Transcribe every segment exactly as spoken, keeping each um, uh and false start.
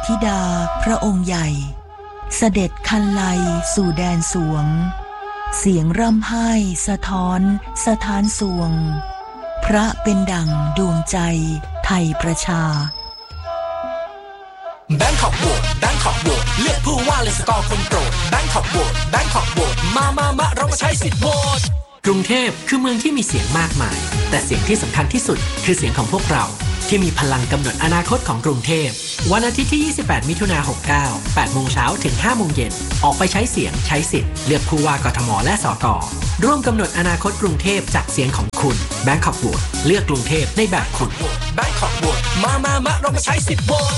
ธิดาพระองค์ใหญ่เสด็จคันไลสู่แดนสวงเสียงร่ำไห้สะท้อนสถานสวงพระเป็นดั่งดวงใจไทยประชาแบงคอกโหวตแบงคอกโหวตเลือกผู้ว่าเลยสกอร์คนโปรดแบงคอกโหวตแบงคอกโหวตมามามาเรามาใช้สิทธิ์โหวตกรุงเทพคือเมืองที่มีเสียงมากมายแต่เสียงที่สำคัญที่สุดคือเสียงของพวกเราที่มีพลังกำหนดอนาคตของกรุงเทพวันอาทิตย์ที่ยี่สิบแปดมิถุนายนหกเก้า แปดโมงเช้าถึงห้าโมงเย็นออกไปใช้เสียงใช้สิทธิ์เลือกผู้ว่ากทมและสกร่วมกำหนดอนาคตกรุงเทพจากเสียงของคุณแบงคอกโหวตเลือกกรุงเทพในแบบคุณแบงคอกโหวตมามามาเรามาใช้สิทธิ์โหวต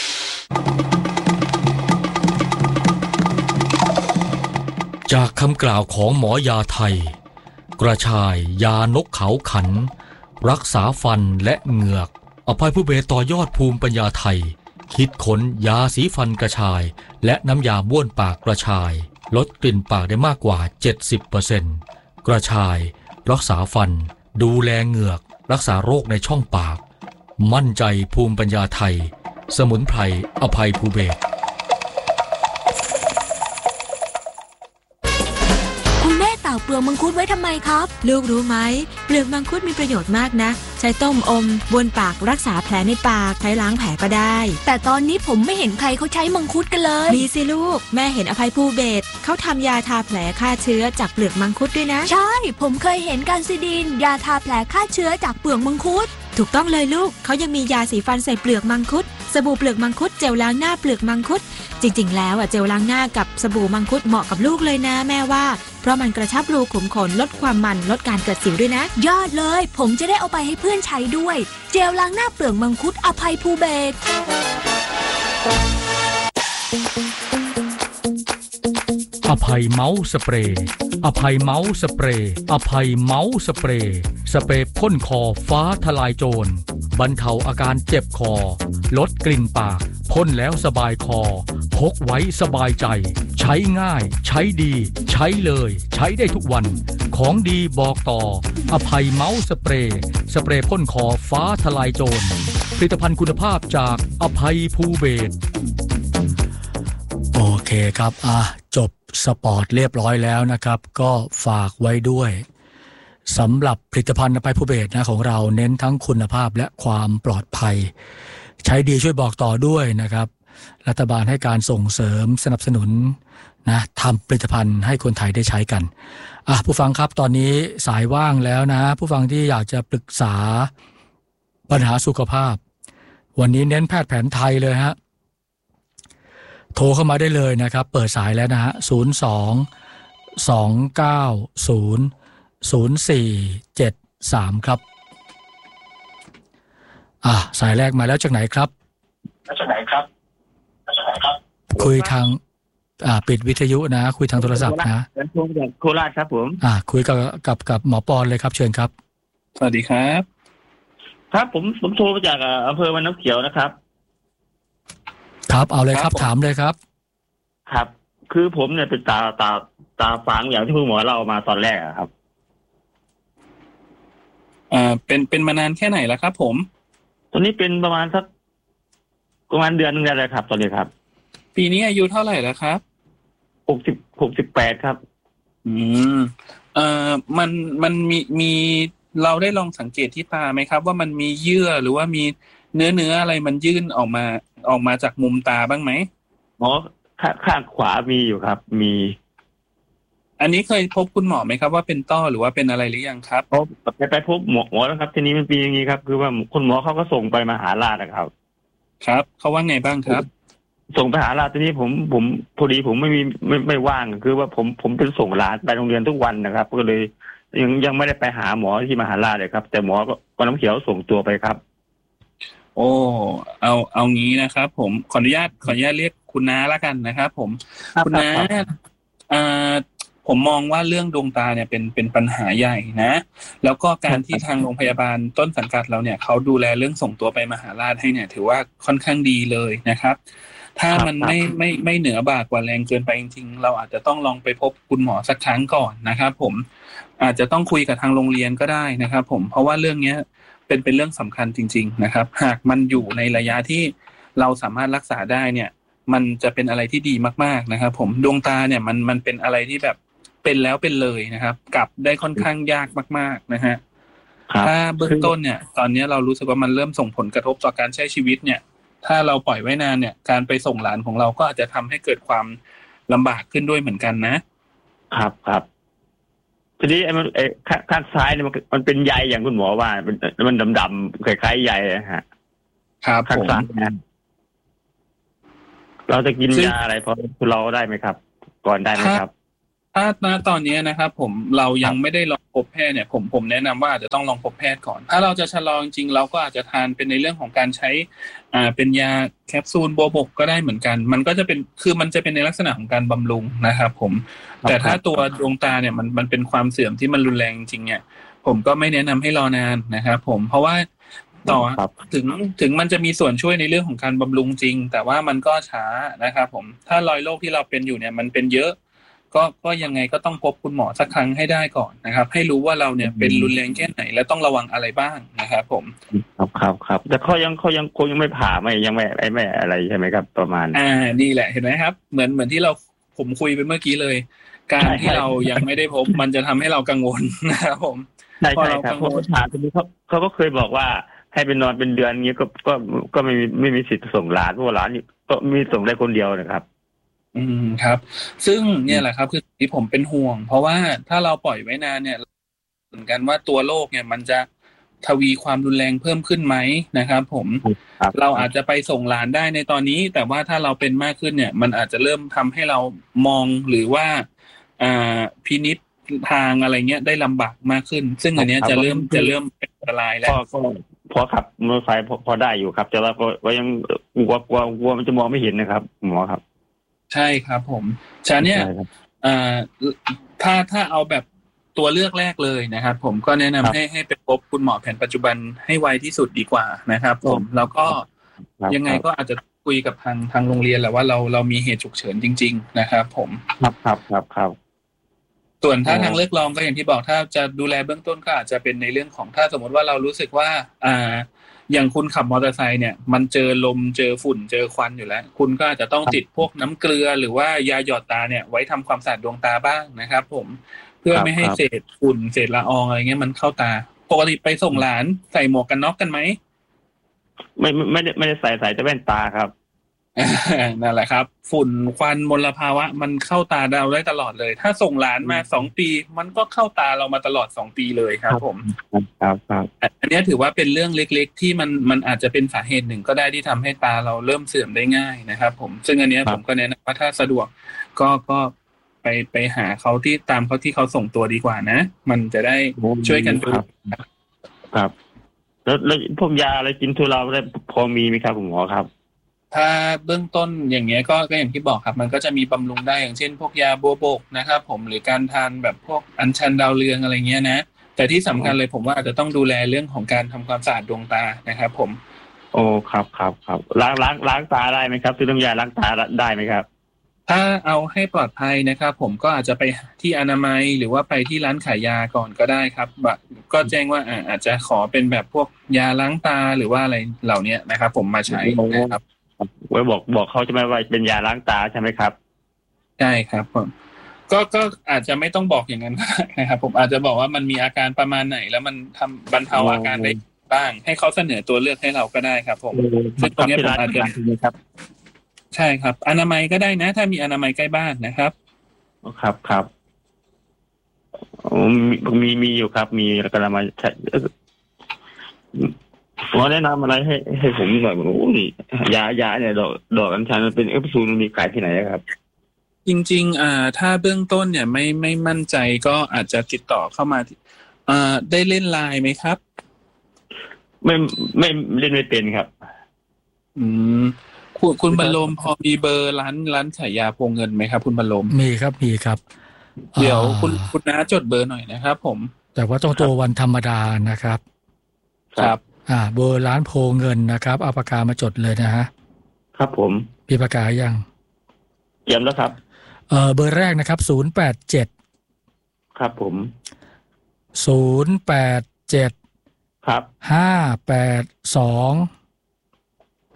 จากคำกล่าวของหมอยาไทยกระชายยานกเขาขันรักษาฟันและเหงือกอภัยภูเบศต่อยอดภูมิปัญญาไทยคิดค้นยาสีฟันกระชายและน้ำยาบ้วนปากกระชายลดกลิ่นปากได้มากกว่า เจ็ดสิบเปอร์เซ็นต์ กระชายรักษาฟันดูแลเหงือกรักษาโรคในช่องปากมั่นใจภูมิปัญญาไทยสมุนไพรอภัยภูเบศเปลือกมังคุดไว้ทำไมครับลูกรู้ไหมเปลือกมังคุดมีประโยชน์มากนะใช้ต้มอมบ้วนปากรักษาแผลในปากใช้ล้างแผลก็ได้แต่ตอนนี้ผมไม่เห็นใครเขาใช้มังคุดกันเลยมีสิลูกแม่เห็นอภัยภูเบศเขาทำยาทาแผลฆ่าเชื้อจากเปลือกมังคุดด้วยนะใช่ผมเคยเห็นการซิดินยาทาแผลฆ่าเชื้อจากเปลือกมังคุดถูกต้องเลยลูกเขายังมียาสีฟันใส่เปลือกมังคุดสบู่เปลือกมังคุดเจลล้างหน้าเปลือกมังคุดจริงๆแล้วอ่ะเจลล้างหน้ากับสบู่มังคุดเหมาะกับลูกเลยนะแม่ว่าเพราะมันกระชับรูขุมขนลดความมันลดการเกิดสิวด้วยนะยอดเลยผมจะได้เอาไปให้เพื่อนใช้ด้วยเจลล้างหน้าเปลือกมังคุดอภัยภูเบศอภัยเมาส์สเปรย์อภัยเมาส์สเปรย์อภัยเมาส์สเปรย์สเปรย์พ่นคอฟ้าทลายโจรบรรเทาอาการเจ็บคอลดกลิ่นปากพ่นแล้วสบายคอพกไว้สบายใจใช้ง่ายใช้ดีใช้เลยใช้ได้ทุกวันของดีบอกต่ออภัยเมาส์สเปรย์สเปรย์พ่นคอฟ้าทลายโจรผลิตภัณฑ์คุณภาพจากอภัยภูเบศโอเคครับอ่ะจบสปอร์ตเรียบร้อยแล้วนะครับก็ฝากไว้ด้วยสำหรับผลิตภัณฑ์อภัยภูเบศนะของเราเน้นทั้งคุณภาพและความปลอดภัยใช้ดีช่วยบอกต่อด้วยนะครับรัฐบาลให้การส่งเสริมสนับสนุนนะทำผลิตภัณฑ์ให้คนไทยได้ใช้กันอ่ะผู้ฟังครับตอนนี้สายว่างแล้วนะผู้ฟังที่อยากจะปรึกษาปัญหาสุขภาพวันนี้เน้นแพทย์แผนไทยเลยฮะโทรเข้ามาได้เลยนะครับเปิดสายแล้วนะฮะศูนย์ สอง สอง เก้า ศูนย์ ศูนย์ สี่ เจ็ด สามครับอ่ะสายแรกมาแล้วจากไหนครับจากไหนครับจากไหนครับคุยทางอ่าปิดวิทยุนะคุยทางโทรศัพท์นะโทรจากโคราชครับผมอ่าคุยกับกับกับหมอปอนเลยครับเชิญครับสวัสดีครับครับผมผมโทรมาจากอำเภอวังน้ำเขียวนะครับครับเอาเลยครับถามเลยครับครับคือผมเนี่ยเป็นตาตาตาฝางอย่างที่คุณหมอเล่ามาตอนแรกครับอ่าเป็นเป็นมานานแค่ไหนแล้วครับผมตอนนี้เป็นประมาณสักประมาณเดือนนึงได้แล้วครับตอนนี้ครับปีนี้อายุเท่าไหร่แล้วครับหกสิบหกสิบแปดครับอืมเอ่อมันมันมีมีเราได้ลองสังเกตที่ตาไหมครับว่ามันมีเยื่อหรือว่ามีเนื้อเนื้ออะไรมันยื่นออกมาออกมาจากมุมตาบ้างไหมหมอข้างขวามีอยู่ครับมีอันนี้เคยพบคุณหมอไหมครับว่าเป็นต้อหรือว่าเป็นอะไรหรือยังครับพบไปไปพบหมอหมอแล้วครับทีนี้มันเป็นอย่างนี้ครับคือว่าคุณหมอเขาก็ส่งไปมหาราชนะครับครับเขาว่าไงบ้างครับส่งไปหาราชทีนี้ผมผมพอดีผมไม่มีไม่ไม่ว่างคือว่าผมผมเป็นส่งหลานไปโรงเรียนทุกวันนะครับก็เลยยังยังไม่ได้ไปหาหมอที่มหาราชเลยครับแต่หมอก็ก็น้ำเขียวส่งตัวไปครับโอ้เอาเอางี้นะครับผมขออนุญาตขออนุญาตเรียกคุณน้าละกันนะครับผมคุณน้าอ่าผมมองว่าเรื่องดวงตาเนี่ยเป็นเป็นปัญหาใหญ่นะแล้วก็การที่ทางโรงพยาบาลต้นสังกัดเราเนี่ยเขาดูแลเรื่องส่งตัวไปมหาราชให้เนี่ยถือว่าค่อนข้างดีเลยนะครับถ้ามันไม่ไม่ไม่เหนือบากกว่าแรงเกินไปจริงๆเราอาจจะต้องลองไปพบคุณหมอสักครั้งก่อนนะครับผมอาจจะต้องคุยกับทางโรงเรียนก็ได้นะครับผมเพราะว่าเรื่องนี้เป็นเป็นเรื่องสำคัญจริงๆนะครับหากมันอยู่ในระยะที่เราสามารถรักษาได้เนี่ยมันจะเป็นอะไรที่ดีมากๆนะครับผมดวงตาเนี่ยมันมันเป็นอะไรที่แบบเป็นแล้วเป็นเลยนะครับกลับได้ค่อนข้างยากมากๆนะฮะถ้าเบื้องต้นเนี่ยตอนนี้เรารู้สึกว่ามันเริ่มส่งผลกระทบต่อการใช้ชีวิตเนี่ยถ้าเราปล่อยไว้นานเนี่ยการไปส่งหลานของเราก็อาจจะทำให้เกิดความลำบากขึ้นด้วยเหมือนกันนะครับครับทีนี้ไอ้มันไอ้ข้างซ้ายเนี่ยมันมันเป็นใยอย่างคุณหมอว่ามันมันดำๆคล้ายๆใยนะฮะครับข้างซ้ายนะเราจะกินยาอะไรพอเราได้ไหมครับก่อนได้ไหมครับถ้าณตอนนี้นะครับผมเรายังไม่ได้ลองพบแพทย์เนี่ยผมผมแนะนำว่าอาจจะต้องลองพบแพทย์ก่อนถ้าเราจะชะลอจริงๆเราก็อาจจะทานเป็นในเรื่องของการใช้อ่าเป็นยาแคปซูลบัวบกก็ได้เหมือนกันมันก็จะเป็นคือมันจะเป็นในลักษณะของการบำรุงนะครับผมแต่ถ้าตัวดวงตาเนี่ยมันมันเป็นความเสื่อมที่มันรุนแรงจริงเนี่ยผมก็ไม่แนะนำให้รอนานนะครับผมเพราะว่าต่อถึงถึงมันจะมีส่วนช่วยในเรื่องของการบำรุงจริงแต่ว่ามันก็ช้านะครับผมถ้ารอยโรคที่เราเป็นอยู่เนี่ยมันเป็นเยอะก็ก็ยังไงก็ต้องพบคุณหมอสักครั้งให้ได้ก่อนนะครับให้รู้ว่าเราเนี่ยเป็นรุนแรงแค่ไหนและต้องระวังอะไรบ้างนะครับผมครับครับครับแต่เขายังเขายังคงยังไม่ผ่าไม่ยังไม่ไอ้ไม่อะไรใช่ไหมครับประมาณอ่านี่แหละเห็นไหมครับเหมือนเหมือนที่เราผมคุยไปเมื่อกี้เลยการที่เรายังไม่ได้พบมันจะทำให้เรากังวลนะครับผมใช่ใช่ครับเพราะผ่าทีนี้เขาเขาก็เคยบอกว่าให้ไปนอนเป็นเดือนนี้ก็ก็ก็ไม่มีไม่มีสิทธิ์ส่งหลานเพราะหลานนี่ก็มีส่งได้คนเดียวนะครับอืมครับซึ่งเนี่ยแหละครับคือที่ผมเป็นห่วงเพราะว่าถ้าเราปล่อยไว้นานเนี่ยเหมือนกันว่าตัวโรคเนี่ยมันจะทวีความรุนแรงเพิ่มขึ้นไหมนะครับผมเราอาจจะไปส่งหลานได้ในตอนนี้แต่ว่าถ้าเราเป็นมากขึ้นเนี่ยมันอาจจะเริ่มทำให้เรามองหรือว่าอ่าพินิจทางอะไรเงี้ยได้ลำบากมากขึ้นซึ่งอันนี้จะเริ่มจะเริ่มเป็นอันตรายแล้วพอขับมอเตอร์ไซค์พอได้อยู่ครับแต่ว่าก็ยังกลัวกลัวกลัวมันจะมองไม่เห็นนะครับหมอครับใช่ครับผมฉะนั้นเนี่ยอ่าถ้าถ้าเอาแบบตัวเลือกแรกเลยนะครับผมก็แนะนำให้ให้ไปพบคุณหมอแผนปัจจุบันให้ไวที่สุดดีกว่านะครับผมแล้วก็ยังไงก็อาจจะคุยกับทางทางโรงเรียนแหละว่าเราเรามีเหตุฉุกเฉินจริงๆนะครับผมครับครับครับครับส่วนถ้าทางเลือกรองก็อย่างที่บอกถ้าจะดูแลเบื้องต้นก็อาจจะเป็นในเรื่องของถ้าสมมติว่าเรารู้สึกว่าอ่าอย่างคุณขับมอเตอร์ไซค์เนี่ยมันเจอลมเจอฝุ่นเจอควันอยู่แล้วคุณก็อาจจะต้องติดพวกน้ำเกลือหรือว่ายาหยอดตาเนี่ยไว้ทำความสะอาดดวงตาบ้างนะครับผมเพื่อไม่ให้เศษฝุ่นเศษละอองอะไรเงี้ยมันเข้าตาปกติไปส่งหลานใส่หมวกกันน็อกกันไหมไม่ไม่ได้ไม่ได้ใส่ใส่แต่แว่นตาครับนั่นแหละครับฝุ่นควันมลภาวะมันเข้าตาเราได้ตลอดเลยถ้าส่งหลานมาสองปีมันก็เข้าตาเรามาตลอดสองปีเลยครับผมครับครับอันนี้ถือว่าเป็นเรื่องเล็กๆที่มันมันอาจจะเป็นสาเหตุหนึ่งก็ได้ที่ทำให้ตาเราเริ่มเสื่อมได้ง่ายนะครับผมซึ่งอันนี้ผมก็แนะนำว่าถ้าสะดวกก็ก็ไปไปหาเขาที่ตามเขาที่เขาส่งตัวดีกว่านะมันจะได้ช่วยกันดูครับแล้วแล้วพวกยาอะไรกินทุเราได้พอมีไหมครับคุณหมอครับถ้าเบื้องต้นอย่างเงี้ยก็ก็อย่างที่บอกครับมันก็จะมีบำรุงได้อย่างเช่นพวกยาบัวบกนะครับผมหรือการทานแบบพวกอัญชันดาวเรืองอะไรเงี้ยนะแต่ที่สำคัญเลยผมว่าอาจจะต้องดูแลเรื่องของการทำความสะอาดดวงตานะครับผมโอ้ครับครับครับล้างล้างล้างตาได้ไหมครับซื้อน้ำยาล้างตาได้ไหมครับถ้าเอาให้ปลอดภัยนะครับผมก็อาจจะไปที่อนามัยหรือว่าไปที่ร้านขายยาก่อนก็ได้ครับก็แจ้งว่าอาจจะขอเป็นแบบพวกยาล้างตาหรือว่าอะไรเหล่านี้นะครับผมมาใช้นะครับไว้บอกบอกเขาจะไม่ว่าเป็นยาล้างตาใช่ไหมครับใช่ครับผมก็ก็อาจจะไม่ต้องบอกอย่างนั้นนะครับผมอาจจะบอกว่ามันมีอาการประมาณไหนแล้วมันทำบรรเทาอาการได้บ้างให้เขาเสนอตัวเลือกให้เราก็ได้ครับผมซึ่งตรงนี้ผมอาจจะครับใช่ครับอนามัยก็ได้นะถ้ามีอนามัยใกล้บ้านนะครับครับครับมีมีมีอยู่ครับมีกระมังหมอแนะนำอะไรให้ให้ผมหน่อยโอ้ยยายาเนี่ยดอกดอกอัญชันมันเป็นเอฟซูลมีขายที่ไหนครับจริงๆอ่าถ้าเบื้องต้นเนี่ยไม่ไม่มั่นใจก็อาจจะติดต่อเข้ามาอ่าได้เล่นไลน์ไหมครับไม่ไม่เล่นไม่เป็นครับอืมคุณคุณบรรลมพอมีเบอร์ร้านร้านขายยาโพเงินไหมครับคุณบรรลมมีครับมีครับเดี๋ยวคุณคุณน้าจดเบอร์หน่อยนะครับผมแต่ว่าต้องตัววันธรรมดานะครับครับอ่าเบอร์ร้านโพเงินนะครับเอาปากกามาจดเลยนะฮะครับผมมีปากกายังเตรียมแล้วครับเออเบอร์แรกนะครับศูนย์แปดเจ็ดครับผมศูนย์แปดเจ็ดครับห้าแปดสอง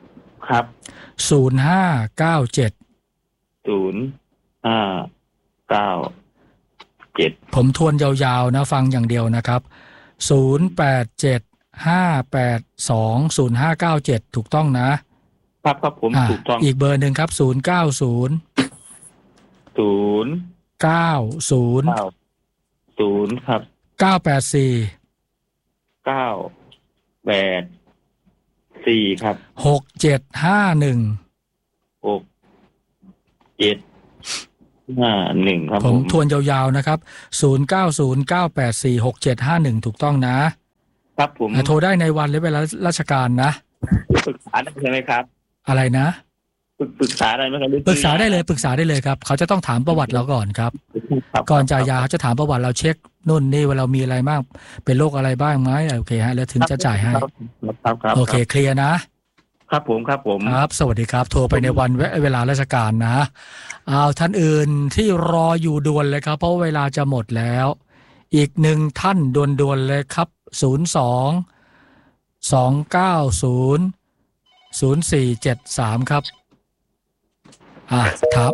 ครับศูนย์ห้าเก้าเจ็ดศูนย์ห้าเก้าเจ็ดผมทวนยาวๆนะฟังอย่างเดียวนะครับศูนย์แปดเจ็ดห้าแปดสองศูนย์ห้าเก้าเจ็ดถูกต้องนะครับครับผมถูกต้องอีกเบอร์หนึ่งครับศูนย์เก้าศูนย์ศูนย์เก้าศูนย์ศูนย์ครับเก้าแปดสี่เก้าแปดสี่ครับหกเจ็ดห้าหนึ่งหกเจ็ดห้าหนึ่งครับผมทวนยาวๆนะครับศูนย์เก้าศูนย์เก้าแปดสี่หกเจ็ดห้าหนึ่งถูกต้องนะครับผมโทรได้ในวันและเวลาราชการนะปรึกษาได้ใช่ไหมครับอะไรนะปรึกษาได้ไหมครับปรึกษาได้เลยปรึกษาได้เลยครับเขาจะต้องถามประวัติเราก่อนครับก่อนจ่ายยาเขาจะถามประวัติเราเช็คนู่นนี่ว่าเรามีอะไรบ้างเป็นโรคอะไรบ้างไหมโอเคฮะแล้วถึงจะจ่ายให้โอเคเคลียร์นะครับผมครับผมครับสวัสดีครับโทรไปในวันเวลาราชการนะเอาท่านอื่นที่รออยู่ด่วนเลยครับเพราะเวลาจะหมดแล้วอีกหนึ่งท่านด่วนๆเลยครับศูนย์สองสองเก้าศูนย์ศูนย์สี่เจ็ดสามครับอ่ะครับ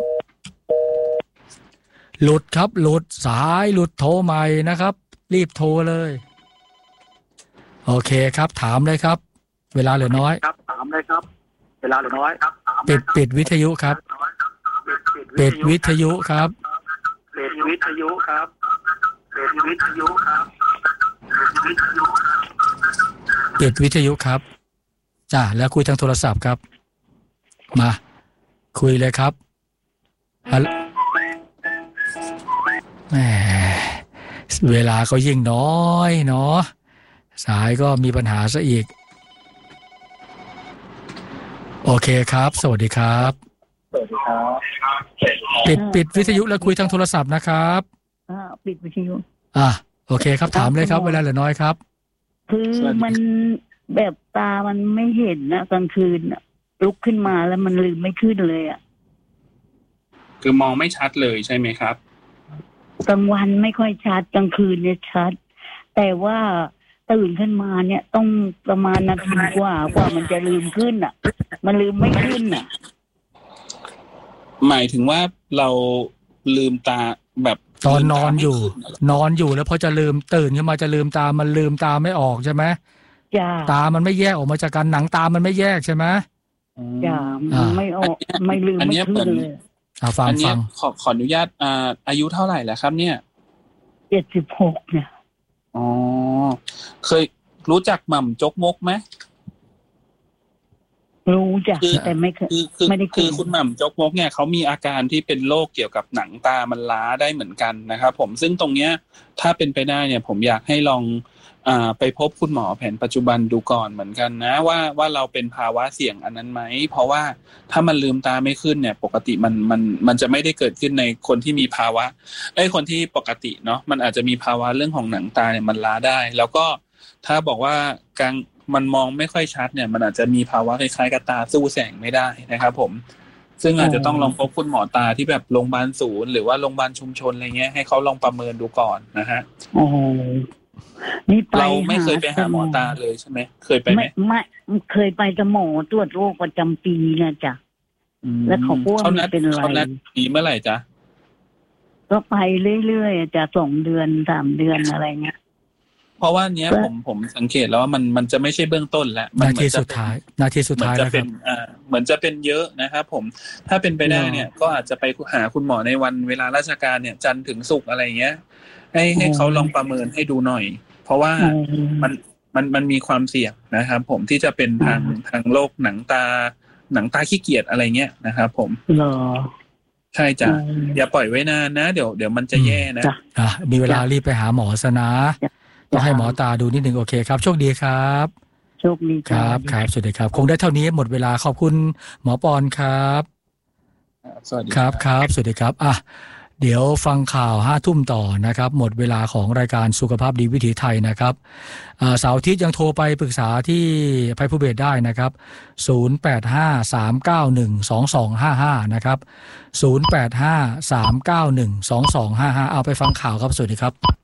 หลุดครับหลุดสายหลุดโทรใหม่นะครับรีบโทรเลยโอเคครับถามเลยครับเวลาเหลือน้อยครับถามเลยครับเวลาเหลือน้อยครับปิดปิดวิทยุครับปิดวิทยุครับปิดวิทยุครับปิดวิทยุครับปิดวิทยุครับจ้าแล้วคุยทางโทรศัพท์ครับมาคุยเลยครับแหมเวลาก็ยิ่งน้อยเนาะสายก็มีปัญหาซะอีกโอเคครับสวัสดีครับสวัสดีครับปิดปิดวิทยุแล้วคุยทางโทรศัพท์นะครับอ่าปิดวิทยุอ่ะโอเคครับถามเลยครับเวลาเหลือน้อยครับคือมันแบบตามันไม่เห็นนะกลางคืนลุกขึ้นมาแล้วมันลืมไม่ขึ้นเลยอ่ะคือมองไม่ชัดเลยใช่ไหมครับกลางวันไม่ค่อยชัดกลางคืนเนี่ยชัดแต่ว่าตื่นขึ้นมาเนี่ยต้องประมาณนาทีกว่ากว่ามันจะลืมขึ้นอ่ะมันลืมไม่ขึ้นอ่ะหมายถึงว่าเราลืมตาแบบตอนนอนอยู่นอนอยู่แล้วพอจะลืมตื่นขึ้นมาจะลืมตามันลืมตาไม่ออกใช่ไหมจ้าตามันไม่แยกออกมาจากกันหนังตามันไม่แยกใช่ไหมจ้ามันไม่ออกไม่ลืมไม่ขึ้นเลยอ่าฟังฟังขอขออนุญาตอ่าอายุเท่าไหร่แล้วครับเนี่ยเจ็ดสิบหกเนี่ยอ๋อเคยรู้จักหม่ำจกมกไหมรู้จักแต่ไม่เคยไม่ได้คือคุณหม่ำจกมกเนี่ยเขามีอาการที่เป็นโรคเกี่ยวกับหนังตามันล้าได้เหมือนกันนะครับผมซึ่งตรงเนี้ยถ้าเป็นไปได้เนี่ยผมอยากให้ลองอ่าไปพบคุณหมอแผนปัจจุบันดูก่อนเหมือนกันนะว่าว่าเราเป็นภาวะเสี่ยงอันนั้นไหมเพราะว่าถ้ามันลืมตาไม่ขึ้นเนี่ยปกติมันมันมันจะไม่ได้เกิดขึ้นในคนที่มีภาวะไอ้คนที่ปกติเนาะมันอาจจะมีภาวะเรื่องของหนังตาเนี่ยมันล้าได้แล้วก็ถ้าบอกว่ากลางมันมองไม่ค่อยชัดเนี่ยมันอาจจะมีภาวะคล้ายๆกับตาสู้แสงไม่ได้นะครับผมซึ่งอาจจะต้องลองพบคุณหมอตาที่แบบโรงพยาบาลศูนย์หรือว่าโรงพยาบาลชุมชนอะไรเงี้ยให้เขาลองประเมินดูก่อนนะฮะอ๋อนี่เราไม่เคยไปหาหมอตาเลยใช่ไหมเคยไปไหมไม่เคยไปกับหมอตรวจโรคประจำปีนะจ๊ะแล้วเขาพูดว่ามันเป็นอะไรเขานัดปีเมื่อไหร่จ๊ะก็ไปเรื่อยๆจะสองเดือนสามเดือนอะไรเงี้ยเพราะว่าเนี้ยผมผมสังเกตแล้วว่ามันมันจะไม่ใช่เบื้องต้นแล้วนาทีสุดท้ายนาทีสุดท้ายแล้วครับอ่าเหมือนจะเป็นเยอะนะครับผมถ้าเป็นไปได้เนี่ยก็อาจจะไปหาคุณหมอในวันเวลาราชการเนี่ยจันทร์ถึงศุกร์อะไรเงี้ยให้ให้เขาลองประเมินให้ดูหน่อยเพราะว่ามันมันมันมีความเสี่ยงนะครับผมที่จะเป็นทางทางโรคหนังตาหนังตาขี้เกียจอะไรเงี้ยนะครับผมเหรอใช่จ้ะอย่าปล่อยไว้นานนะเดี๋ยวเดี๋ยวมันจะแย่นะอ่ะมีเวลารีบไปหาหมอซะนะต้องให้หมอตาดูนิดหนึ่งโอเคครับโชคดีครับโชคดีครับครับสวัสดีครับคงได้เท่านี้หมดเวลาขอบคุณหมอปอนครับสวัสดีครับครับสวัสดีครับอ่ะเดี๋ยวฟังข่าวห้าทุ่มต่อนะครับหมดเวลาของรายการสุขภาพดีวิถีไทยนะครับเสาร์อาทิตย์ยังโทรไปปรึกษาที่ภัยภูเบศได้นะครับศูนย์ แปด ห้า สาม เก้า หนึ่ง สอง สอง ห้า ห้านะครับศูนย์ แปด ห้า สาม เก้า หนึ่ง สอง สอง ห้า ห้าเอาไปฟังข่าวครับสวัสดีครับ